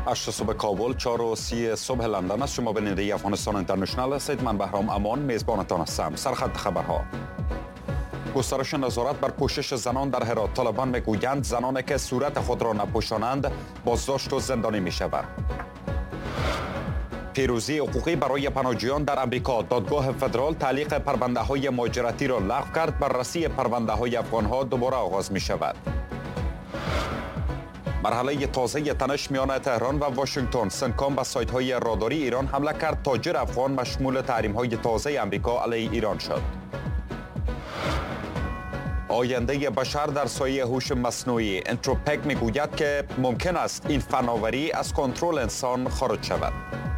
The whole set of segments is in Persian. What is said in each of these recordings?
8 صبح کابل، 4:30 صبح لندن است. شما بیننده افغانستان اینترنشنال هستید. من بهرام امان میزبانتان هستم. سرخط خبرها: گسترش نظارت بر پوشش زنان در هرات. طالبان میگویند زنانی که صورت خود را نپوشانند بازداشت و زندانی میشوند. پیروزی حقوقی برای پناهجویان در امریکا. دادگاه فدرال تعلیق پرونده‌های مهاجرتی را لغو کرد. بررسی پرونده‌های افغان‌ها دوباره آغاز می‌شود. مرحله تازه تنش میان تهران و واشنگتن. سنکام به سایت‌های راداری ایران حمله کرد. تاجر افغان مشمول تحریم‌های تازه امریکا علیه ایران شد. آینده بشر در سایه هوش مصنوعی. انتروپک میگوید که ممکن است این فناوری از کنترل انسان خارج شود.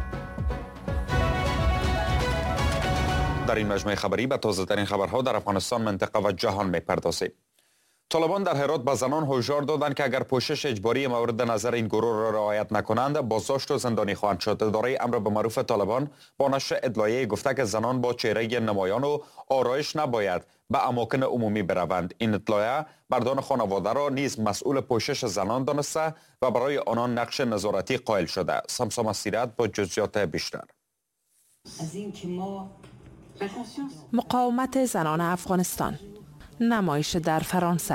در این مجموعه خبری به تازه‌ترین خبرها در افغانستان، منطقه و جهان می‌پردازیم. طالبان در هرات به زنان هشدار دادند که اگر پوشش اجباری مورد نظر این گروه را رعایت نکنند بازداشت و زندانی خواهند شد. اداره امر به معروف طالبان با نشر ادعایه گفته که زنان با چهره نمایان و آرایش نباید به اماکن عمومی بروند. این اطلاع مردان خانواده را نیز مسئول پوشش زنان دانسته و برای آنان نقش نظارتی قائل شده. سمسام سیرت با جزئیات بیشتر. مقاومت زنان افغانستان. نمایش در فرانسه.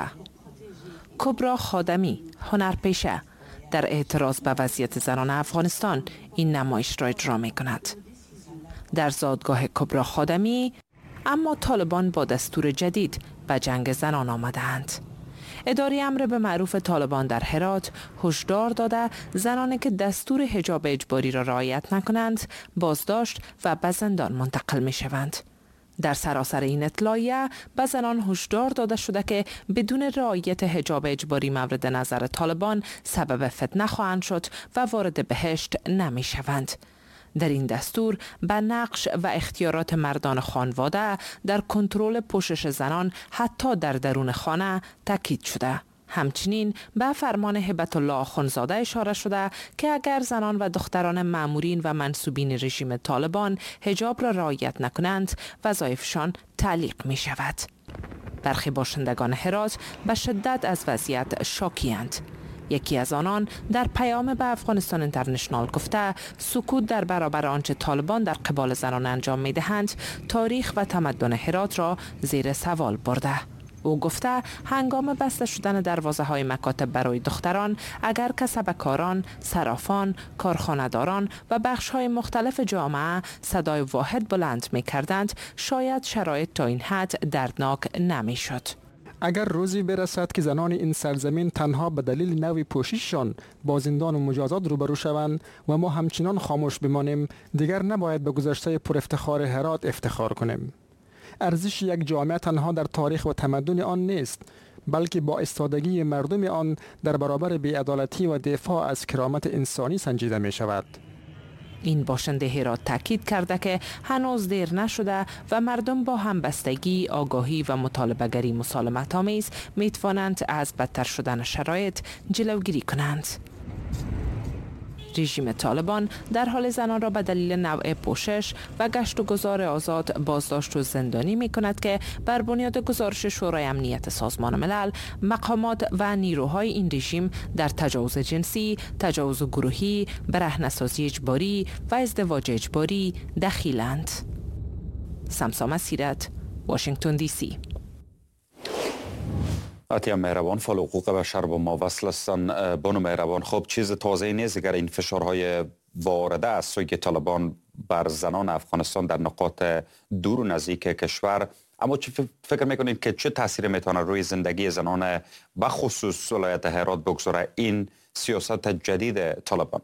کبرا خادمی، هنرپیشه، در اعتراض به وضعیت زنان افغانستان این نمایش را اجرا می کند. در زادگاه کبرا خادمی اما طالبان با دستور جدید به جنگ زنان آمدند. اداره امر به معروف طالبان در هرات هشدار داده زنانی که دستور حجاب اجباری را رعایت نکنند بازداشت و به زندان منتقل می شوند. در سراسر این اطلاعیه به زنان هشدار داده شده که بدون رعایت حجاب اجباری مورد نظر طالبان سبب فتنه خواهند شد و وارد بهشت نمی شوند. در این دستور به نقش و اختیارات مردان خانواده در کنترل پوشش زنان حتی در درون خانه تاکید شده. همچنین به فرمان هبت الله آخوندزاده اشاره شده که اگر زنان و دختران مامورین و منصوبین رژیم طالبان حجاب را رعایت نکنند وظایفشان تعلیق می شود. برخی باشندگان هرات به شدت از وضعیت شاکی‌اند. یکی از آنان در پیام به افغانستان اینترنشنال گفته سکوت در برابر آنچه طالبان در قبال زنان انجام می دهند تاریخ و تمدن هرات را زیر سوال برده. او گفته هنگام بسته شدن دروازه های مکاتب برای دختران اگر کسبکاران، صرافان، کارخانه‌داران و بخش های مختلف جامعه صدای واحد بلند می کردند شاید شرایط تا این حد دردناک نمی شد. اگر روزی برسد که زنان این سرزمین تنها به دلیل نوع پوشششان با زندان و مجازات روبرو شوند و ما همچنان خاموش بمانیم دیگر نباید به گذشته پر افتخار هرات افتخار کنیم. ارزش یک جامعه تنها در تاریخ و تمدن آن نیست بلکه با ایستادگی مردم آن در برابر بی‌عدالتی و دفاع از کرامت انسانی سنجیده می شود. این باشنده هرات تاکید کرده که هنوز دیر نشده و مردم با همبستگی، آگاهی و مطالبه‌گری مسالمت آمیز می توانند از بدتر شدن شرایط جلوگیری کنند. رژیم طالبان در حال زنان را به دلیل نوع پوشش و گشت و گذار آزاد بازداشت و زندانی می کند که بر بنیاد گزارش شورای امنیت سازمان ملل مقامات و نیروهای این رژیم در تجاوز جنسی، تجاوز گروهی، برهنه‌سازی اجباری و ازدواج اجباری دخیلند. سمسام سیرت، واشنگتن دی سی. عطیه مهربان، فعال حقوق بشر با ما وصل هستند. بانو مهربان، خب چیز تازه نیست اگر این فشارهای وارده از سوی طالبان بر زنان افغانستان در نقاط دور و نزدیک کشور، اما چه فکر میکنید که چه تاثیر میتونه روی زندگی زنان و خصوص ولایت هرات بگذاره این سیاست جدید طالبان؟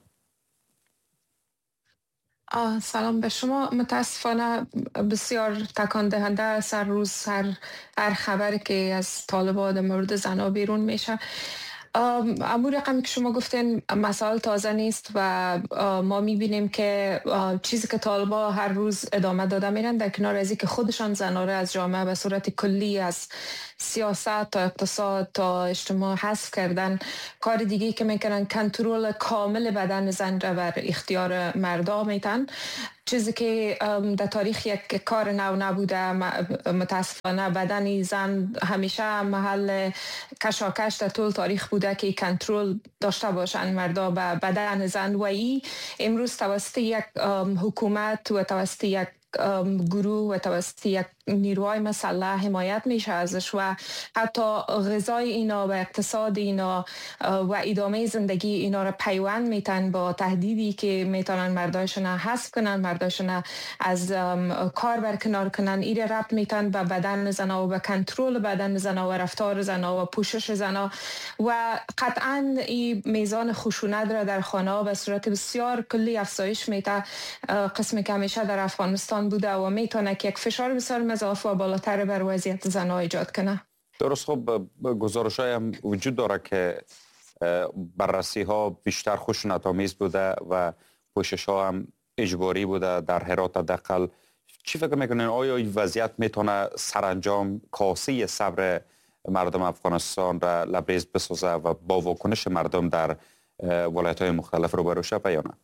سلام به شما. متاسفانه بسیار تکان دهنده است هر روز هر خبری که از طالبان در مورد زنها بیرون میشه. امور رقمی که شما گفتین مسائل تازه نیست و ما میبینیم که چیزی که طالبان هر روز ادامه داده میرن در کنار از که خودشان زنها را از جامعه به صورت کلی از سیاست تا اقتصاد تا اجتماع حذف کردن، کار دیگه که میکنن کنترل کامل بدن زن را بر اختیار مردا میتن. چیزی که در تاریخ یک کار نو نبوده. متاسفانه بدن زن همیشه محل کشاکش در طول تاریخ بوده که کنترل داشته باشند مردا به بدن زن، و ای امروز توسط یک حکومت و توسط یک گروه و توسط یک نیروهای مسلح حمایت میشه ازش، و حتی غذای اینا و اقتصاد اینا و ادامه زندگی اینا را پیوند میتن با تهدیدی که میتونن مرداشون حذف کنن، مرداشون از کار برکنار کنن. ایره ربط میتن به بدن زنا و به کنترل بدن زنا و رفتار زنا و پوشش زنا، و قطعا این میزان خشونت را در خانه به صورت بسیار کلی افزایش میده. قسمی که همیشه در افغانستان بوده و میتونه که یک فشار بسیار مضاعف و بالاتر بر وضعیت زنها ایجاد کنه. درست. خب گزارش‌های هم وجود داره که بررسی ها بیشتر خشونت آمیز بوده و پوشش ها هم اجباری بوده در هرات حداقل. چی فکر میکنین آیا این وضعیت میتونه سرانجام کاسه صبر مردم افغانستان را لبریز بسازه و با واکنش مردم در ولایت‌های مختلف رو بروشه یا نه؟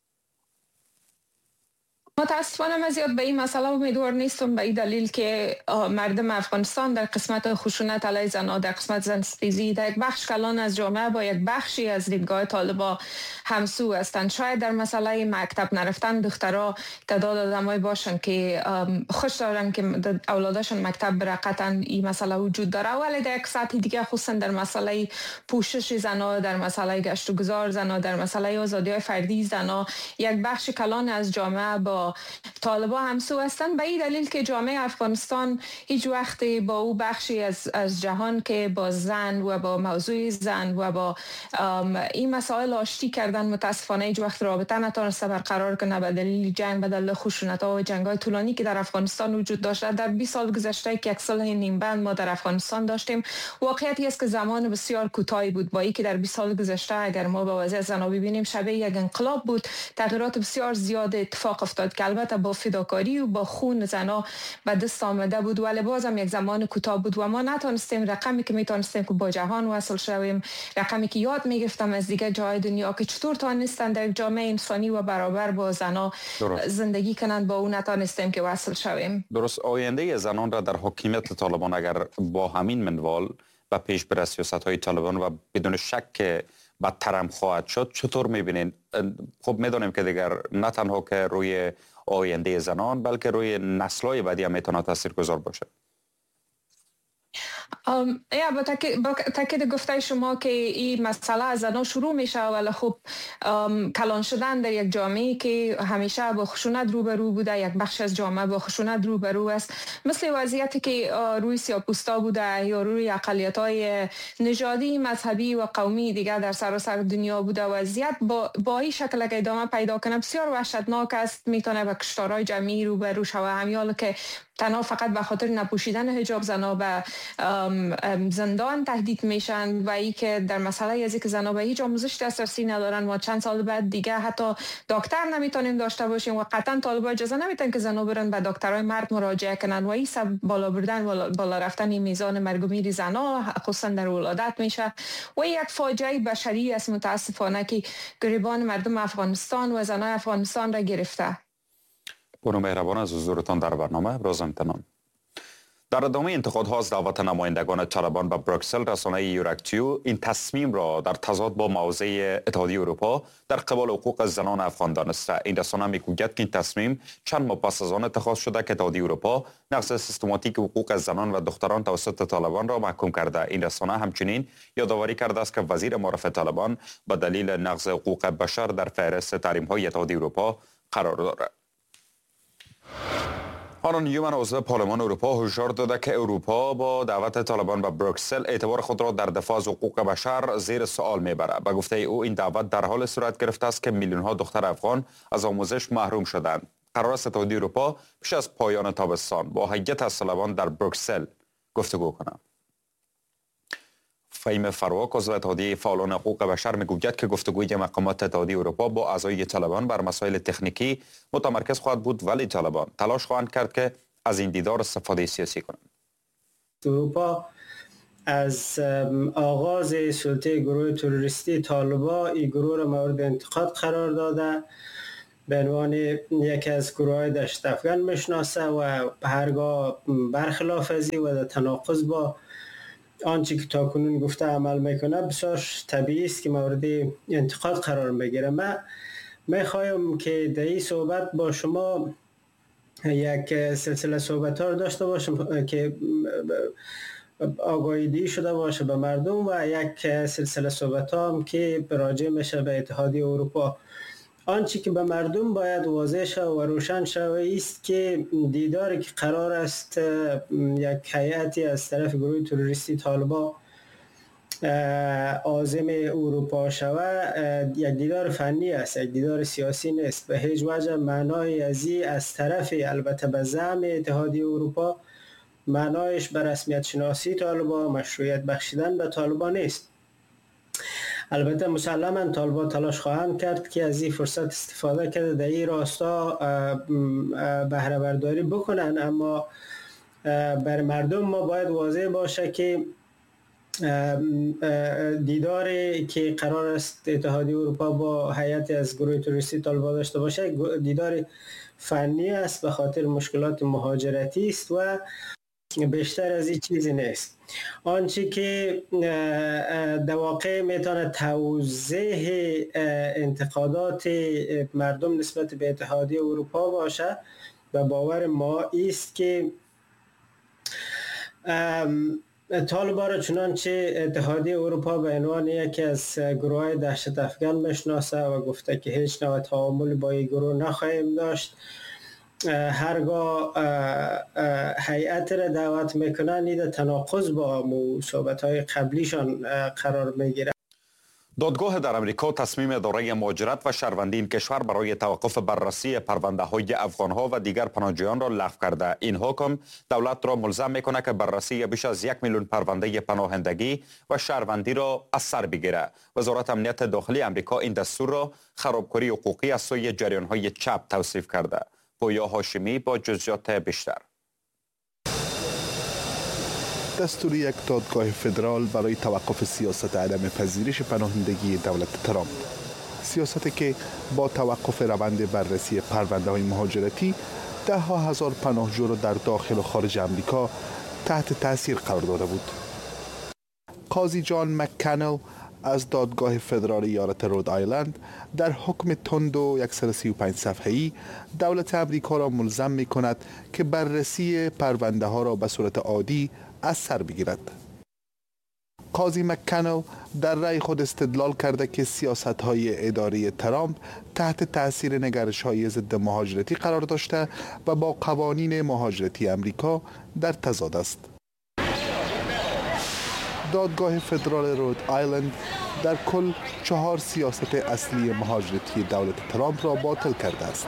متاسفانه من زیاد به این مسئله امیدوار نیستم، به این دلیل که مردم افغانستان در قسمت خشونت علیه زنها، در قسمت زنستیزی، در یک بخش کلان از جامعه با یک بخشی از دیدگاه طالبا همسو هستند. شاید در مسئله مکتب نرفتن دخترها تعداد آدمایی باشن که خوش دارن که اولادشون مکتب بره، قطعا این مسئله وجود داره، ولی در یک سطح دیگه خصوصا در مسئله پوشش زنها، در مسئله گشت و گذار زنها، در مسئله آزادی‌های فردی زنها، یک بخش کلان از جامعه با طالبا همسو هستند. به این دلیل که جامعه افغانستان هیچ وقت با او بخشی از جهان که با زن و با موضوع زن و با این مسائل آشتی کردن، متاسفانه هیچ وقت رابطه نتونسته برقرار کنه به دلیل جنگ، به دلیل خشونت‌ها و جنگ‌های طولانی که در افغانستان وجود داشته. در 20 سال گذشته که یک صلح نیمبند ما در افغانستان داشتیم، واقعیتی است که زمان بسیار کوتاهی بود. با اینکه در 20 سال گذشته اگر ما به وضعیت زن‌ها ببینیم شبیه یک انقلاب بود، تغییرات بسیار زیاد اتفاق افتاد که البته با فداکاری و با خون زنا به دست آمده بود، ولی بازم یک زمان کوتاه بود و ما نتونستیم رقمی که میتونستیم که با جهان وصل شویم، رقمی که یاد میگفتم از دیگه جای دنیا که چطور تونستن در جامعه انسانی و برابر با زنا زندگی کنند، با اون نتونستیم که وصل شویم. درست. آینده زنان را در حکومت طالبان اگر با همین منوال و پیش بر سیاست‌های طالبان و بدون شک بدتر هم خواهد شد، چطور میبینین؟ خب میدونیم که دیگر نه تنها که روی آینده زنان بلکه روی نسل‌های بعدی هم میتونه تاثیرگذار باشه. با تاکید گفته شما که این مسئله از زنان شروع میشه، ولی خب کلان شدن در یک جامعه که همیشه با خشونت روبرو بوده، یک بخش از جامعه با خشونت روبرو است، مثل وضعیتی که روی سیاه‌پوستا بوده یا روی اقلیت‌های نژادی، مذهبی و قومی دیگر در سراسر دنیا بوده. وضعیت با این شکل که ادامه پیدا کنه بسیار وحشتناک است، میتونه به کشتارهای جمعی روبرو شود، همیال که تنها فقط به خاطر نپوشیدن حجاب زنها به زندان تهدید میشن و ای که در مسئله ازی که زنها به هیچ آموزش دسترسی ندارن. ما چند سال بعد دیگه حتی دکتر نمیتونیم داشته باشیم و قطعا طالبا اجازه نمیتن که زنها برن به دکترای مرد مراجعه کنن و این سبب بالا بردن بالا رفتن میزان مرگ و میر زنها خصوصا در ولادت میشه و یک فاجعه بشری است متاسفانه که گریبان مردم افغانستان و زنای افغانستان را گرفته. برو مهربان از حضورتان در برنامه. ابراز امتنان. در ادامه انتقادها از دعوت نمایندگان طالبان به بروکسل، رسانه یوراکتیو این تصمیم را در تضاد با موضع اتحادیه اروپا در قبال حقوق زنان افغان دانسته. این رسانه میگوید که این تصمیم چند ماه پس از آن اتخاذ شده که اتحادیه اروپا نقض سیستماتیک حقوق زنان و دختران توسط طالبان را محکوم کرده. این رسانه همچنین یادآوری کرده است که وزیر معرف طالبان به دلیل نقض حقوق بشر در فهرست تحریم‌های اتحادیه اروپا قرار دارد. هانون نیومن عضو پارلمان اروپا هشدار داده که اروپا با دعوت طالبان به بروکسل اعتبار خود را در دفاع از حقوق بشر زیر سوال میبرد. به گفته او این دعوت در حال صورت گرفته است که میلیون ها دختر افغان از آموزش محروم شدند. قرار است اتحادیه اروپا پیش از پایان تابستان با هیئت از طالبان در بروکسل گفتگو کند. فهیم فروک عضو اتحادیه فعالان حقوق بشر میگوید که گفتگوی مقامات اتحادیه اروپا با اعضای طالبان بر مسائل تکنیکی متمرکز خواهد بود، ولی طالبان تلاش خواهند کرد که از این دیدار استفاده سیاسی کنند. اروپا از آغاز سلطه گروه تروریستی طالبان این گروه را مورد انتقاد قرار داده، به عنوان یکی از گروه‌های دهشت افکن میشناسه و هرگاه برخلاف ازی و در تناقض با آنچه که تاکنون گفته عمل میکنه بسیار طبیعی است که مورد انتقاد قرار بگیره. من میخوایم که در این صحبت با شما یک سلسله صحبت ها رو داشته باشم که آگاهی شده باشه به مردم و یک سلسله صحبت ها هم که راجع میشه به اتحادیه اروپا. آنچه که به مردم باید واضح شد و روشن شد است که دیداری که قرار است یک هیئتی از طرف گروه تروریستی طالبان عازم اروپا شود یک دیدار فنی است، یک دیدار سیاسی نیست. به هیچ وجه معنای از طرف البته به زعم اتحادیه اروپا معنایش به رسمیت شناسی طالبان، مشروعیت بخشیدن به طالبان نیست. البته مسلما طالبان تلاش خواهند کرد که از این فرصت استفاده کرده در این راستا بهره برداری بکنن، اما بر مردم ما باید واضح باشه که دیداری که قرار است اتحادیه اروپا با هیئت از گروه تروریستی طالبان داشته باشه دیدار فنی است، به خاطر مشکلات مهاجرتی است و بیشتر از این چیزی نیست. آنچه که در واقع میتونه توضیح انتقادات مردم نسبت به اتحادیه اروپا باشه و باور ما است که طالبان را چنانچه اتحادیه اروپا به عنوان یکی از گروه‌های دهشت افکن میشناسه و گفته که هیچ نوع تعامل با این گروه نخواهیم داشت. هرگاه هیئت را دعوت میکنن این تناقض با صحبت‌های قبلیشان قرار میگیره. دادگاه در امریکا تصمیم اداره مهاجرت و شهروندی این کشور برای توقف بررسی پرونده‌های افغان‌ها و دیگر پناهجویان را لغو کرده. این حکم دولت را ملزم می‌کند که بررسی بیش از 1 میلیون پرونده پناهندگی و شهروندی را از سر بگیرد. وزارت امنیت داخلی امریکا این دستور را خرابکاری حقوقی از سوی جریان‌های چپ توصیف کرده. پویا هاشمی با جزئیات بیشتر. دستور یک دادگاه فدرال برای توقف سیاست عدم پذیرش پناهندگی دولت ترامپ، سیاستی که با توقف روند بررسی پرونده‌های مهاجرتی ده ها هزار پناهجو را در داخل و خارج امریکا تحت تاثیر قرار داده بود. قاضی جان مک‌کانل از دادگاه فدرال ایالت رود آیلند در حکم تند و 135 صفحه‌ای دولت امریکا را ملزم می‌کند که بررسی پرونده ها را به صورت عادی از سر بگیرد. قاضی مک‌کانل در رأی خود استدلال کرده که سیاست‌های اداری ترامپ تحت تأثیر نگرش‌های ضد مهاجرتی قرار داشته و با قوانین مهاجرتی امریکا در تضاد است. دادگاه فدرال رود آیلند در کل 4 سیاست اصلی مهاجرتی دولت ترامپ را باطل کرده است.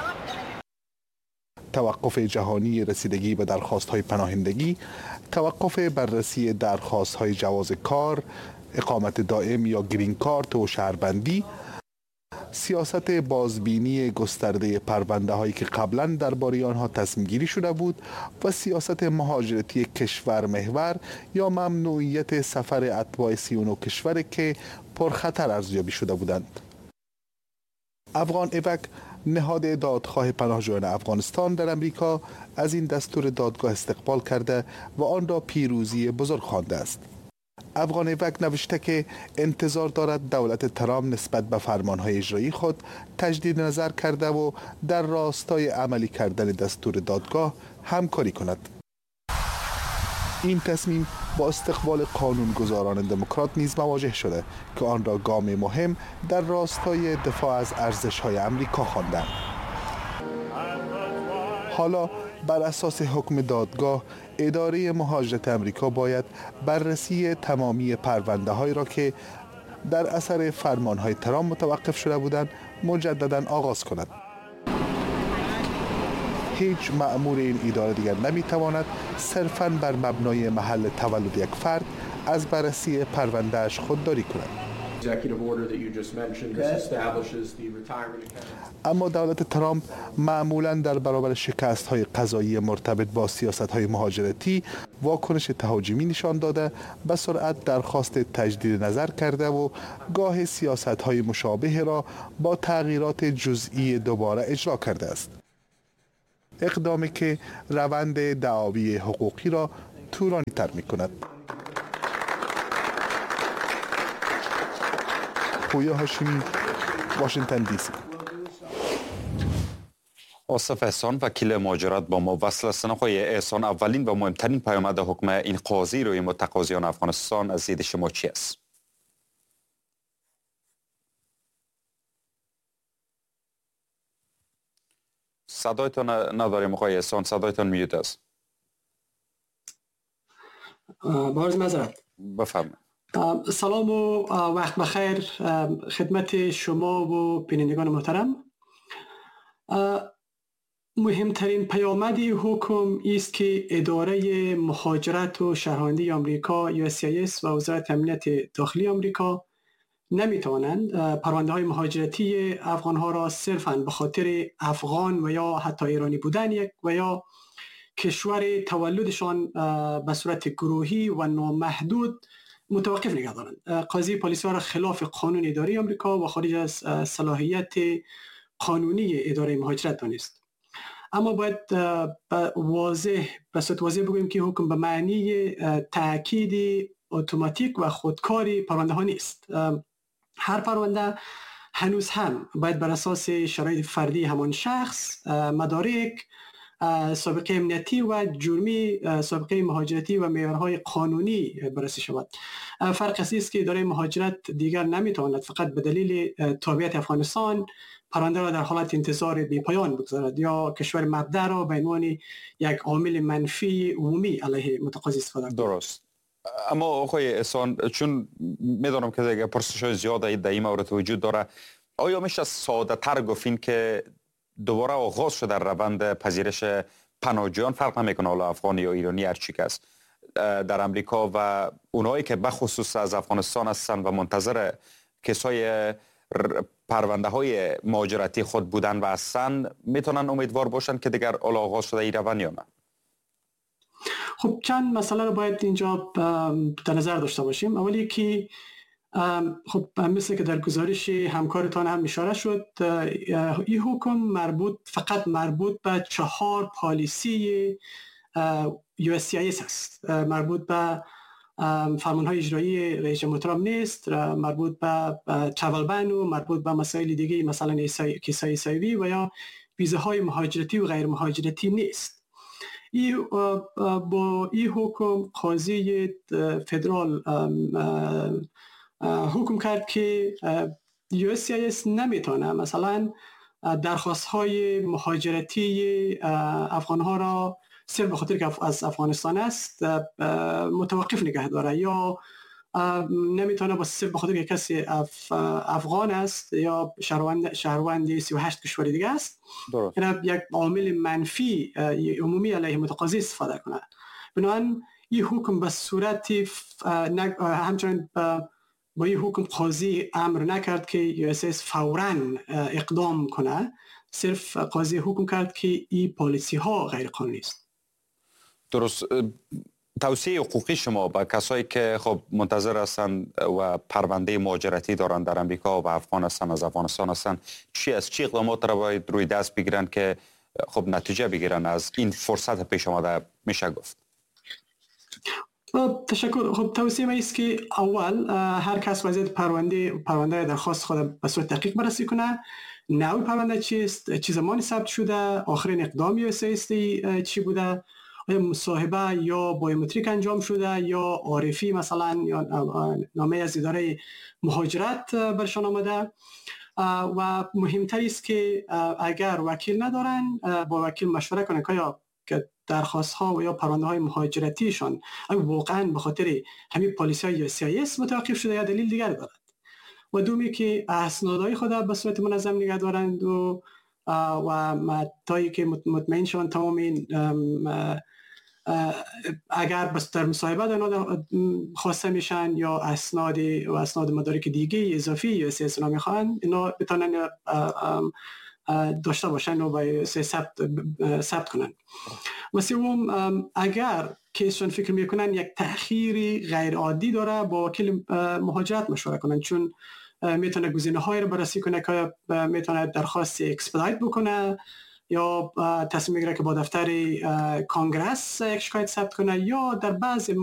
توقف جهانی رسیدگی به درخواست‌های پناهندگی، توقف بررسی درخواست‌های جواز کار، اقامت دائم یا گرین کارت و شهروندی، سیاست بازبینی گسترده پرونده‌هایی که قبلا درباره آنها تصمیم گیری شده بود و سیاست مهاجرتی کشور محور یا ممنوعیت سفر اتباع 39 کشور که پرخطر ارزیابی شده بودند. افغان ایوک، نهاد دادخواه پناهجویان افغانستان در امریکا، از این دستور دادگاه استقبال کرده و آن را پیروزی بزرگ خوانده است. افغان ایوک نوشته که انتظار دارد دولت ترامپ نسبت به فرمانهای اجرایی خود تجدید نظر کرده و در راستای عملی کردن دستور دادگاه همکاری کند. این تصمیم با استقبال قانونگذاران دموکرات نیز مواجه شده که آن را گام مهم در راستای دفاع از ارزش‌های امریکا خواندند. حالا بر اساس حکم دادگاه، اداره مهاجرت امریکا باید بررسی تمامی پرونده‌هایی را که در اثر فرمان‌های ترامپ متوقف شده بودند مجدداً آغاز کند. هیچ مأمور این اداره دیگر نمیتواند صرفاً بر مبنای محل تولد یک فرد از بررسی پروندهش خودداری کند. اما دولت ترامپ معمولاً در برابر شکست‌های قضایی مرتبط با سیاست‌های مهاجرتی واکنش تهاجمی نشان داده، به سرعت درخواست تجدید نظر کرده و گاه سیاست‌های مشابه را با تغییرات جزئی دوباره اجرا کرده است. اقدامی که روند دعاوی حقوقی را طولانی تر می کند. پویا هاشمی، واشنگتن دی سی. آصف احسان وکیل مهاجرت با ما وصل است. آقای احسان، اولین و مهمترین پیامد حکم این قاضی روی متقاضیان افغانستان از دید شما چی است؟ صدایتان نداریم آقای احسان، صدایتان میوت است. باز معذرت. بفرمایید. سلام و وقت بخیر خدمت شما و بینندگان محترم. مهمترین پیامد حکم است که اداره مهاجرت و شهروندی آمریکا USCIS و وزارت امنیت داخلی آمریکا نمیتوانند پرونده های مهاجرتی افغان ها را صرفاً به خاطر افغان و یا حتی ایرانی بودن یک و یا کشور تولدشان به صورت گروهی و نامحدود متوقف نگه دارند. قاضی پالیسی ها را خلاف قانون اداری آمریکا و خارج از صلاحیت قانونی اداره مهاجرت دانست. اما باید به صورت واضح بگوییم که حکم به معنی تأکید اتوماتیک و خودکاری پرونده ها نیست. هر پرونده هنوز هم باید بر اساس شرایط فردی همان شخص، مدارک، سابقه امنیتی و جرمی، سابقه مهاجرتی و معیارهای قانونی بررسی شود. فرق است که اداره مهاجرت دیگر نمیتواند فقط به دلیل تابعیت افغانستان پرونده را در حالت انتظار بی پایان بگذارد یا کشور مبدأ را به عنوان یک عامل منفی عمومی علیه متقاضی استفاده کند. درست. اما آقای احسان، چون میدانم که دیگه پرسش‌های زیاد در این مورد وجود داره، آیا میشه ساده تر گفتین که دوباره آغاز شده در روند پذیرش پناهجویان، فرق نمیکنه حالا افغانی یا ایرانی هر چی است، در امریکا و اونایی که بخصوص از افغانستان هستن و منتظر کسای پرونده های مهاجرتی خود بودن و هستن، میتونن امیدوار باشن که دیگر آغاز شده ای روند یا نه؟ خب چند مسئله رو باید اینجا در نظر داشته باشیم. اولی که خب مثل که در گزارش همکارتان هم اشاره شد، این حکم فقط مربوط به 4 پالیسی USCIS است. مربوط به فرمانهای اجرایی رئیس جمهور ترامپ نیست، مربوط به ترافل بن و مربوط به مسائل دیگه مثلا کیسای ایسایوی و یا ویزاهای مهاجرتی و غیر مهاجرتی نیست. با این حکم قاضی فدرال حکم کرد که USCIS نمیتونه مثلا درخواست های مهاجرتی افغان ها را صرف به خاطر که از افغانستان است متوقف نگه داره یا نمیتونه با صرف به خاطر که کسی افغان است یا شهروند 38 کشور دیگه است یعنی یک عامل منفی عمومی علیه متقاضی استفاده کنه. بنابراین این حکم به صورت همچنین با این حکم قاضی امر نکرد که USCIS فوراً اقدام کنه، صرف قاضی حکم کرد که این پالیسی ها غیر قانونی است. درست. توصیه حقوقی شما به کسایی که خب منتظر هستند و پرونده مهاجرتی دارند در امریکا و افغان هستند، از افغانستان هستند، چی است؟ چی اقدامات را باید روی دست بگیرن که خب نتیجه بگیرن از این فرصت پیش آمده میشه گفت؟ تشکر. خب توصیه من است که اول هر کس وضعیت پرونده درخواست خود به صورت دقیق بررسی کنه. نوع پرونده چیست؟ چه زمانی ثبت شده؟ آخرین اقدام USCIS چی بوده؟ آیا مصاحبه یا بایومتریک انجام شده یا عارفی مثلا یا نامه از اداره مهاجرت برشان آمده؟ و مهمتر است که اگر وکیل ندارن با وکیل مشوره کنن که درخواست ها و یا پرونده های مهاجرتیشان واقعا به خاطر همین پالیسی های USCIS متوقف شده یا دلیل دیگر دارد. و دومی که اسنادهای خود به صورت منظم نگه دارند و تایی که مطمئن شوند تمام این اگر بس در مصاحبه خواسته میشن یا اسناد مدارک دیگه اضافی یا اساسنا میخوان، اینا بتونن داشته باشن و به ثبت کنن. و سوم، اگر کیسشون فکر میکنن یک تأخیری غیر عادی داره، با وکیل مهاجرت مشوره کنن، چون میتونه گزینه‌های رو بررسی کنه که میتونه درخواست اکسپدایت بکنه یا تصمیم میگیره که با دفتر کانگرس یک شکایت ثبت کنه، یا در بعضی